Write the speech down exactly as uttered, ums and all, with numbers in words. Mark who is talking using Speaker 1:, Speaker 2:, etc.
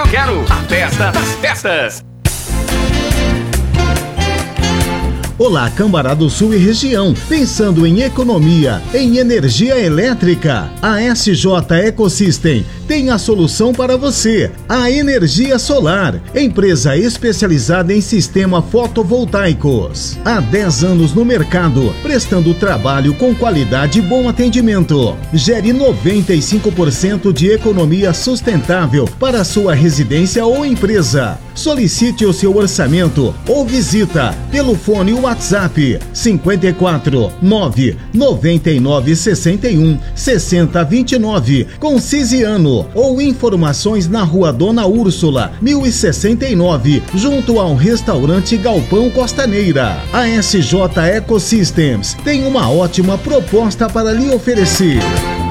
Speaker 1: quero, quero. A festa das festas.
Speaker 2: Olá, Cambará do Sul e região. Pensando em economia, em energia elétrica, a S J Ecosystem tem a solução para você. A Energia Solar, empresa especializada em sistemas fotovoltaicos. Há dez anos no mercado, prestando trabalho com qualidade e bom atendimento. Gere noventa e cinco por cento de economia sustentável para sua residência ou empresa. Solicite o seu orçamento ou visita pelo fone WhatsApp cinquenta e quatro, nove, noventa e nove, sessenta e um, sessenta, vinte e nove com Cisiano ou informações na Rua Dona Úrsula, mil e sessenta e nove, junto ao restaurante Galpão Costaneira. A S J Ecosystems tem uma ótima proposta para lhe oferecer.